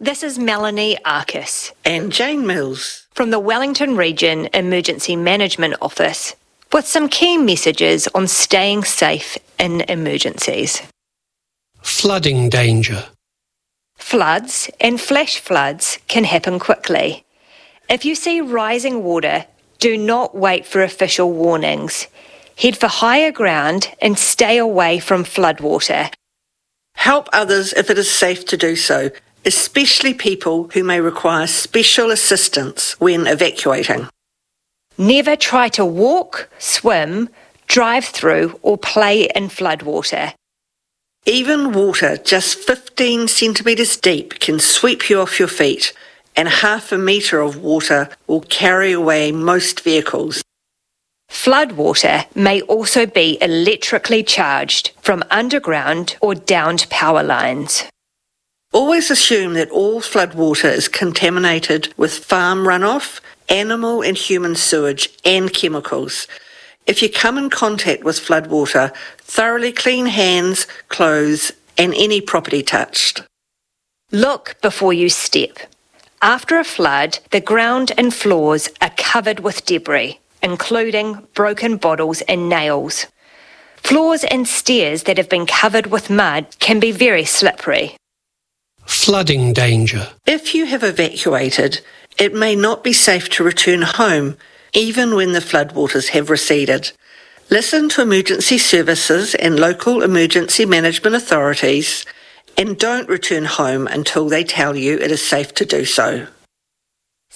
This is Melanie Arcus and Jane Mills from the Wellington Region Emergency Management Office with some key messages on staying safe in emergencies. Flooding danger. Floods and flash floods can happen quickly. If you see rising water, do not wait for official warnings. Head for higher ground and stay away from floodwater. Help others if it is safe to do so, especially people who may require special assistance when evacuating. Never try to walk, swim, drive through or play in floodwater. Even water just 15 centimetres deep can sweep you off your feet, and half a metre of water will carry away most vehicles. Floodwater may also be electrically charged from underground or downed power lines. Always assume that all floodwater is contaminated with farm runoff, animal and human sewage and chemicals. If you come in contact with floodwater, thoroughly clean hands, clothes and any property touched. Look before you step. After a flood, the ground and floors are covered with debris, including broken bottles and nails. Floors and stairs that have been covered with mud can be very slippery. Flooding danger. If you have evacuated, it may not be safe to return home, even when the floodwaters have receded. Listen to emergency services and local emergency management authorities, and don't return home until they tell you it is safe to do so.